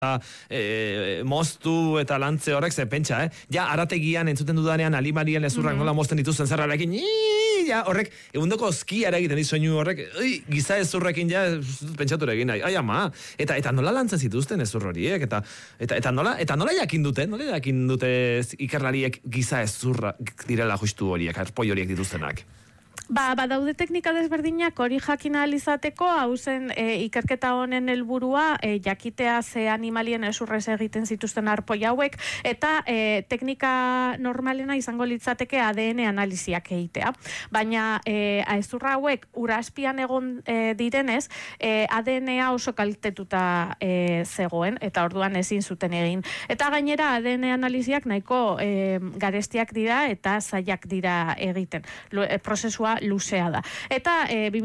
moztu eta lantze horrek, ze pentsa, ja, arategian entzuten dudanean, alimarien ezurrak nola mozten dituzten zerrarekin, ja, horrek, egundoko oskiara egiten soinu horrek, giza ezurrekin ja, pentsatu egin nahi, ai ama, eta nola lantzen zituzten ezur horiek, eta nola jakin dute ikerlariek giza ezurra direla justu horiek, arpoi horiek dituztenak. Badaude teknika desberdinak hori jakin ahal izateko, hau zen ikerketa honen helburua jakitea ze animalien ezurrez egiten zituzten arpoi hauek, eta teknika normalena izango litzateke ADN analiziak egitea. Baina ezurra hauek uraspian egon direnez, ADN-a oso kaltetuta zegoen, eta orduan ezin zuten egin. Eta gainera ADN analiziak nahiko garestiak dira eta zailak dira egiten. Prozesua luzea da. Eta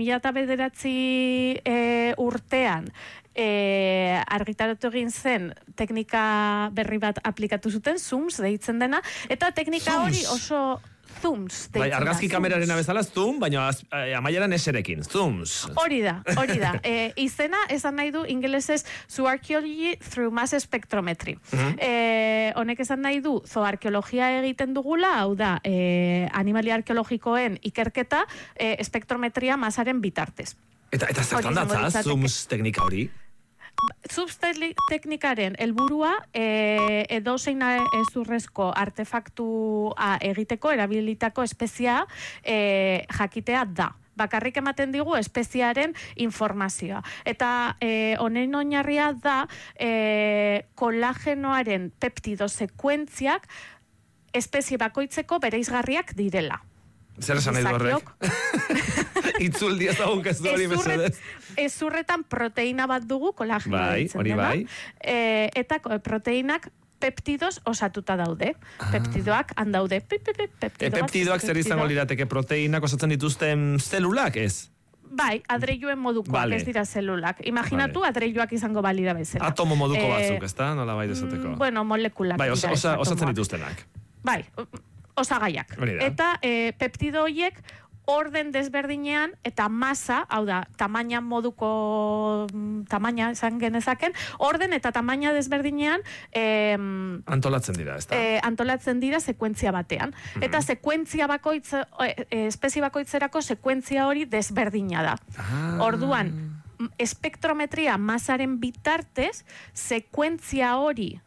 2009 urtean argitaratu egin zen teknika berri bat aplikatu zuten, zooms deitzen dena, eta teknika hori oso zooms. Argazki kameraren bezala zoom, baina amaieran eserekin, zooms. Hori da. Izena esan nahi du ingelesez zooarchaeology through mass spectrometry. Honek esan nahi du zooarkeologia egiten dugula, hau da, animalia arkeologikoen ikerketa espektrometria masaren bitartez. Eta zertan datza, zooms teknika hori? Zooms teknikaren helburua edozein ezurrezko artefaktua egiteko erabilitako espezia jakitea da. Bakarrik ematen digu espeziaren informazioa. Eta honen oinarria da kolagenoaren peptido sekuentziak espezie bakoitzeko bereizgarriak direla. Zer esan nahi du horrek? Itzuldi ez dago ez du hori mesedez. Ezurretan proteina bat dugu, kolagenoa ditzen dena. Eta proteinak peptidoz osatuta daude. Peptidoak handaude. Peptidoak zer izango lirateke proteinak osatzen dituzten zelulak, ez? Bai, adreiluen modukoak, ez dira zelulak. Imaginatu adreiluak izango balira bezala. Atomo moduko batzuk, ez da? Nola bai desateko? Bueno, molekulak. Bai, osatzen dituztenak. Bai, osagaiak. Eta peptido horiek orden desberdinean eta masa, hau da, tamaina moduko tamaina esan genezaken, orden eta tamaina desberdinean antolatzen dira, ez da? Antolatzen dira sekuentzia batean. Eta sekuentzia espezie bakoitzerako sekuentzia hori desberdina da. Orduan, espektrometria masaren bitartez, sekuentzia hori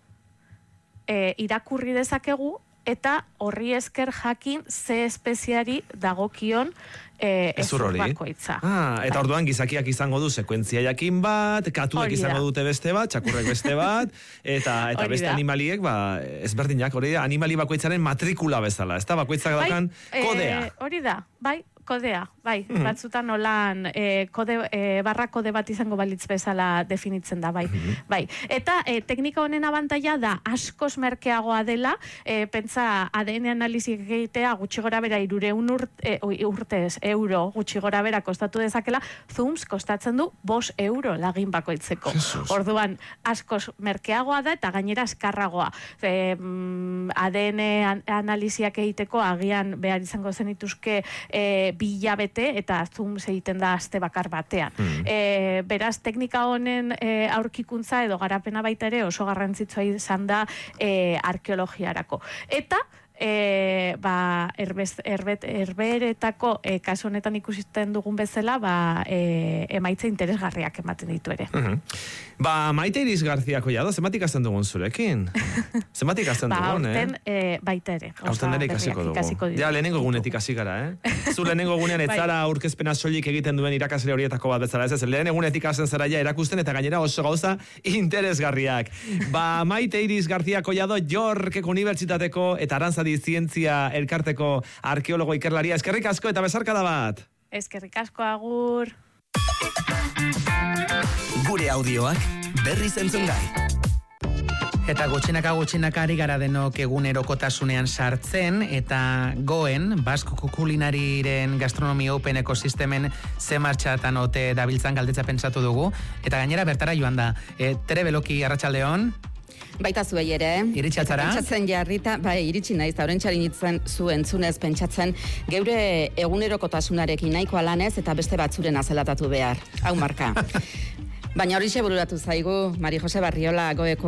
irakurri dezakegu, eta horri esker jakin ze espeziari dagokion ezur bakoitza. Eta orduan gizakiak izango du sekuentzia jakin bat, katuek izango dute beste bat, txakurrek beste bat, eta beste animaliek, ezberdinak, hori da, animali bakoitzaren matrikula bezala, ez da, bakoitzak daukan kodea. Hori da, bai, kodea, bai, batzutan nolan barra kode bat izango balitz bezala definitzen da, bai. Eta teknika honen abantaila da askoz merkeagoa dela, pentsa ADN analizik egitea gutxi gora bera 200 urtez euro gutxi gora bera kostatu dezakela, zooms kostatzen du 5 euro lagin bakoitzeko. Orduan, askoz merkeagoa da eta gainera askarragoa. ADN analiziak egiteko agian behar izango zenituzke bilabete eta zooms egiten da aste bakar batean. Beraz, teknika honen aurkikuntza edo garapena baita ere oso garrantzitsua izan da arkeologiarako. Eta herberetako kasu honetan ikusiten dugun bezala emaitza interesgarriak ematen ditu ere. Maite Iris García Collado, zenbat ikasten dugun zurekin? Zenbat ikasten dugun, baita ere. Aurten ere ikasiko dugu. Ja, lehenengo gunetik hasi gara, Zu lehenengo gunean ez zara aurkezpena soilik egiten duen irakasle horietako bat bezala, ez lehen egunetik hasten zara ja erakusten eta gainera oso gauza interesgarriak. Maite Iris García Collado, Yorkeko Unibertsitateko eta Arantzadi Zientzia elkarteko arkeologo ikerlaria. Eskerrik asko eta besarkada bat. Eskerrik asko, agur. Gure audioak berriz entzungai. Eta gutxinaka ari gara denok egunerokotasunean sartzen, eta goen, Basque Kulinariren gastronomia open ekosistemen ze martxatan ote dabiltzan galdetza pentsatu dugu, eta gainera bertara joan da. Tere Beloki, arratsaldeon. Baita zuei ere. Iritsi altzara? Pentsatzen jarrita, iritsi naiz, da horrentxarin itzen zu entzunez pentsatzen, geure egunerokotasunarekin nahikoa lanez eta beste batzuren azelatatu behar. Hau marka. Baina hori bururatu zaigu, Mari Jose Barriola, Goeko